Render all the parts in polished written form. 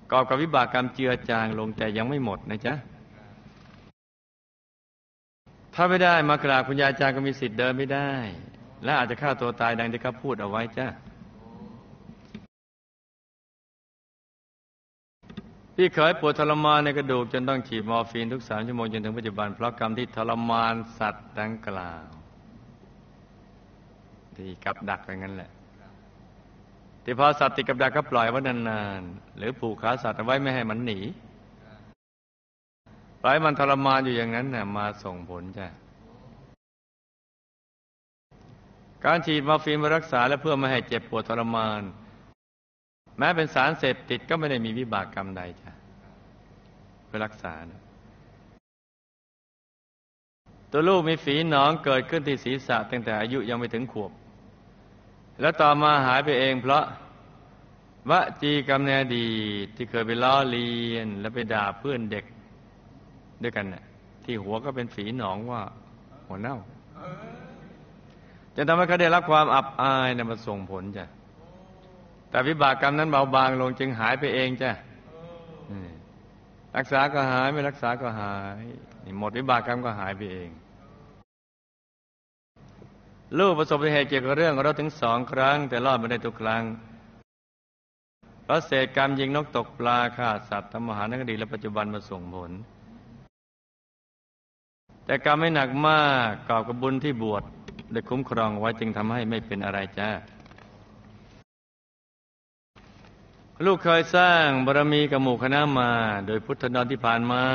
กอบกับวิบากกรรมเจือจางลงแต่ยังไม่หมดนะจ๊ะถ้าไม่ได้มากราบคุณยายอาจารย์ก็มีสิทธิ์เดินไม่ได้และอาจจะฆ่าตัวตายดังที่เขาพูดเอาไว้จ้ะพี่เคยปวดทรมานในกระดูกจนต้องฉีดมอร์ฟีนทุก3 ชั่วโมงจนถึงปัจจุบันเพราะกรรมที่ทรมานสัตว์ดังกล่าวที่กับดักอย่างนั้นแหละที่พอสัตว์ติดกับดักก็ปล่อยไว้นานๆหรือผูกขาสัตว์เอาไว้ไม่ให้มันหนีปล่อยมันทรมานอยู่อย่างนั้นน่ะมาส่งผลจ้ะการฉีดมอร์ฟีนมารักษาและเพื่อไม่ให้เจ็บปวดทรมานแม้เป็นสารเสพติดก็ไม่ได้มีวิบากกรรมใดจ้ะเพื่อรักษานะตัวลูกมีฝีหนองเกิดขึ้นที่ศีรษะตั้งแต่อายุยังไม่ถึงขวบแล้วต่อมาหายไปเองเพราะวจีกรรมในอดีตที่เคยไปล้อเลียนและไปด่าเพื่อนเด็กด้วยกันน่ะที่หัวก็เป็นฝีหนองว่าหัวเน่าจะทำให้เขาได้รับความอับอายนำมาส่งผลจ้ะแต่วิบากกรรมนั้นเบาบางลงจึงหายไปเองจ้ะรักษาก็หายไม่รักษาก็หายหมดวิบากกรรมก็หายไปเองลูกประสบอุบัติเหตุเกี่ยวกับเรื่องรถถึง2 ครั้งแต่รอดมาได้ทุกครั้งเพราะเศษกรรมยิงนกตกปลาฆ่าสัตว์ทำอาหารในอดีตและปัจจุบันมาส่งผลแต่กรรมไม่หนักมากกอบกับบุญที่บวชได้คุ้มครองไว้จึงทำให้ไม่เป็นอะไรจ้าลูกเคยสร้างบารมีกับหมู่คณะมาโดยพุทธดอนที่ผ่านมา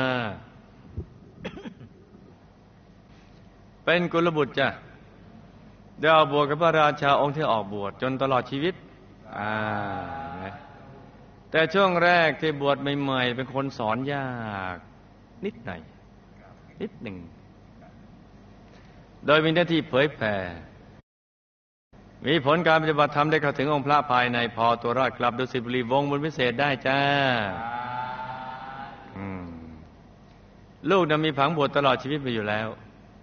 เป็นกุลบุตรจ้ะได้ออกบวชกับพระราชาองค์ที่ออกบวชจนตลอดชีวิตแต่ช่วงแรกที่บวชใหม่ๆเป็นคนสอนยากนิดหน่อยนิดหนึ่งโดยมีหน้าที่เผยแผ่มีผลการปฏิบัติธรรมได้เข้าถึงองค์พระภายในพอตัวรอดกลับดุสิตบุรีวงศ์บุญพิเศษได้จ้าลูกมีผังบวชตลอดชีวิตไปอยู่แล้ว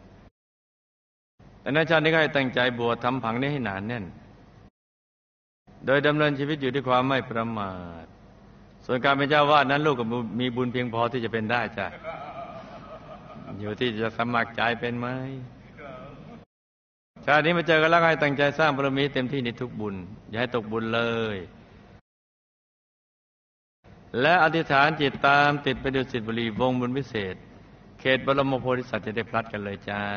แต่ในชาตินี้ก็ให้ตั้งใจบวชทำผังนี้ให้หนาแน่นโดยดำเนินชีวิตอยู่ด้วยความไม่ประมาทส่วนการเป็นเจ้าวาดนั้นลูกก็มีบุญเพียงพอที่จะเป็นได้จ้ะอยู่ที่จะสมัครใจเป็นไหมชาตินี้มาเจอกันแล้วให้ตั้งใจสร้างบารมีเต็มที่ในทุกบุญอย่าให้ตกบุญเลยและอธิษฐานจิตตามติดไปดุสิตบุรีวงศ์บุญพิเศษเขตบรมโพธิสัตว์จะได้พลัดกันเลยจ้า